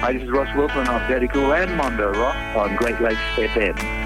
Hi, this is Russ Wilson of Daddy Cool and Mondo Rock on Great Lakes FM.